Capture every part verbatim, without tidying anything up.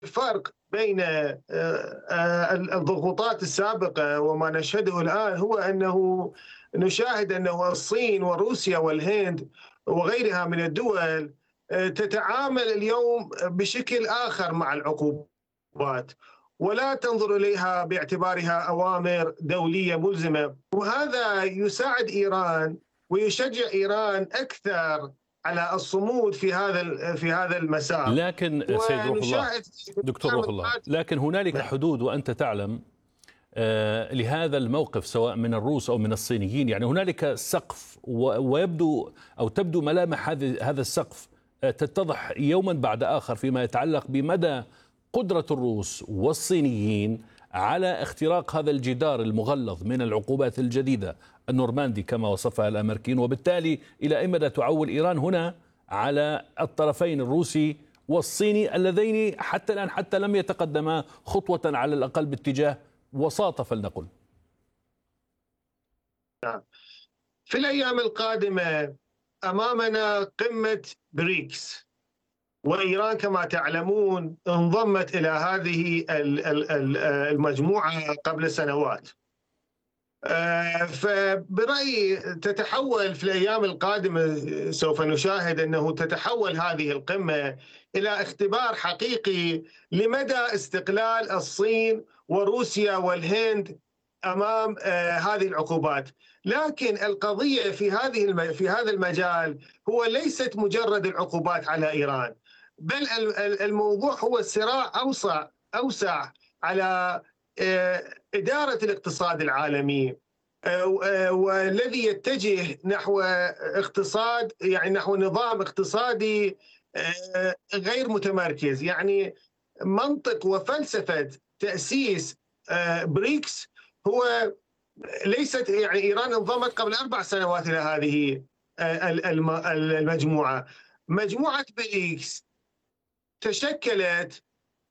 الفرق بين آه، آه، الضغوطات السابقة وما نشهده الآن هو أنه نشاهد أنه الصين وروسيا والهند وغيرها من الدول آه، تتعامل اليوم بشكل آخر مع العقوبات، ولا تنظر إليها باعتبارها أوامر دولية ملزمة، وهذا يساعد إيران ويشجع إيران أكثر على الصمود في هذا في هذا المسار. لكن سيد روح الله، ونشاهد دكتور روح الله، لكن هنالك حدود وأنت تعلم آه، لهذا الموقف سواء من الروس أو من الصينيين. يعني هنالك سقف ويبدو أو تبدو ملامح هذا السقف آه، تتضح يوما بعد آخر فيما يتعلق بمدى قدرة الروس والصينيين على اختراق هذا الجدار المغلظ من العقوبات الجديدة النورماندي كما وصفها الأمريكيين، وبالتالي إلى أي مدى تعول إيران هنا على الطرفين الروسي والصيني اللذين حتى الآن حتى لم يتقدما خطوة على الأقل باتجاه وساطة فلنقل. في الأيام القادمة أمامنا قمة بريكس، وإيران كما تعلمون انضمت إلى هذه المجموعة قبل سنوات. فبرأيي تتحول في الأيام القادمة، سوف نشاهد أنه تتحول هذه القمة إلى اختبار حقيقي لمدى استقلال الصين وروسيا والهند أمام هذه العقوبات. لكن القضية في هذه في هذا المجال هو ليست مجرد العقوبات على إيران، بل الموضوع هو صراع أوسع أوسع على إدارة الاقتصاد العالمي، والذي يتجه نحو اقتصاد يعني نحو نظام اقتصادي غير متمركز. يعني منطق وفلسفة تأسيس بريكس هو ليست يعني إيران انضمت قبل أربع سنوات إلى هذه المجموعة. مجموعة بريكس تشكلت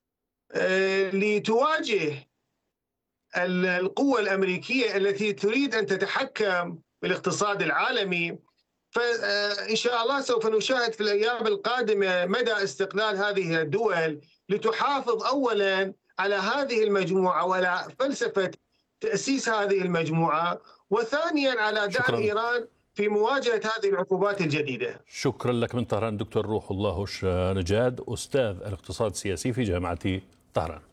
لتواجه القوة الأمريكية التي تريد أن تتحكم بالاقتصاد العالمي. فإن شاء الله سوف نشاهد في الأيام القادمة مدى استقلال هذه الدول لتحافظ أولا على هذه المجموعة وعلى فلسفة تأسيس هذه المجموعة، وثانيا على دعم شكرا. إيران في مواجهة هذه العقوبات الجديدة. شكرا لك من طهران دكتور روح الله هوش نجاد، أستاذ الاقتصاد السياسي في جامعة طهران.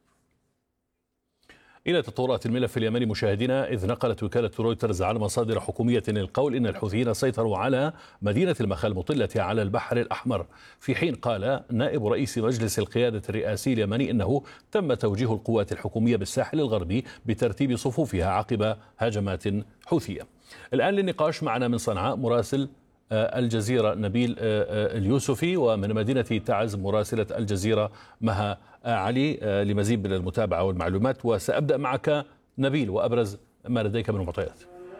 إلى تطورات الملف اليمني مشاهدينا، إذ نقلت وكالة رويترز عن مصادر حكومية القول إن الحوثيين سيطروا على مدينة المخا المطلة على البحر الأحمر، في حين قال نائب رئيس مجلس القيادة الرئاسي اليمني إنه تم توجيه القوات الحكومية بالساحل الغربي بترتيب صفوفها عقب هجمات حوثية. الآن للنقاش معنا من صنعاء مراسل الجزيرة نبيل اليوسفي، ومن مدينة تعز مراسلة الجزيرة مها علي لمزيد من المتابعة والمعلومات. وسأبدأ معك نبيل وأبرز ما لديك من معطيات.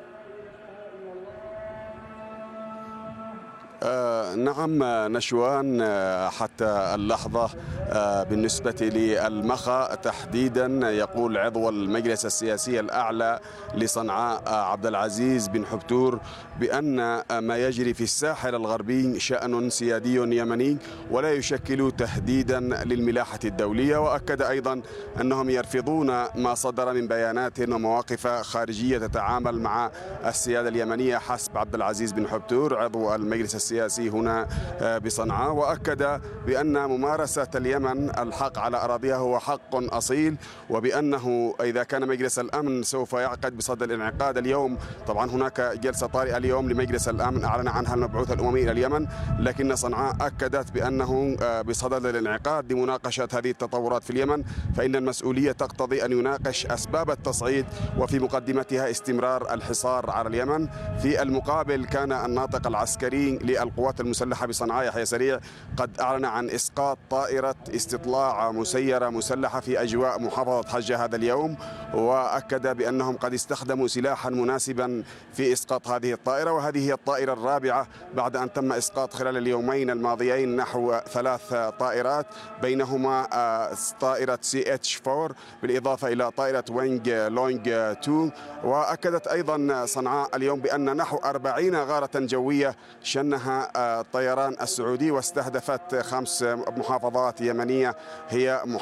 آه نعم نشوان، آه حتى اللحظة آه بالنسبة للمخا تحديدا يقول عضو المجلس السياسي الأعلى لصنعاء آه عبد العزيز بن حبتور بأن آه ما يجري في الساحل الغربي شأن سيادي يمني ولا يشكل تهديدا للملاحة الدولية، وأكد أيضا أنهم يرفضون ما صدر من بيانات ومواقف خارجية تتعامل مع السيادة اليمنية حسب عبد العزيز بن حبتور عضو المجلس السياسي السياسي هنا بصنعاء. وأكد بأن ممارسة اليمن الحق على أراضيها هو حق أصيل، وبأنه إذا كان مجلس الأمن سوف يعقد بصدد الانعقاد اليوم، طبعا هناك جلسة طارئة اليوم لمجلس الأمن أعلن عنها المبعوث الأممي إلى اليمن، لكن صنعاء أكدت بأنه بصدد الانعقاد لمناقشة هذه التطورات في اليمن، فإن المسؤولية تقتضي أن يناقش أسباب التصعيد وفي مقدمتها استمرار الحصار على اليمن. في المقابل كان الناطق العسكري للقوات المسلحة بصنعاء يحيى سريع قد أعلن عن إسقاط طائرة استطلاع مسيرة مسلحة في أجواء محافظة حجة هذا اليوم، وأكد بأنهم قد استخدموا سلاحا مناسبا في إسقاط هذه الطائرة، وهذه هي الطائرة الرابعة بعد أن تم إسقاط خلال اليومين الماضيين نحو ثلاث طائرات، بينهما طائرة سي اتش أربعة بالإضافة إلى طائرة وينج لونج اثنين. وأكدت أيضا صنعاء اليوم بأن نحو أربعين غارة جوية شنها الطيران السعودي واستهدفت خمس محافظات يمنية هي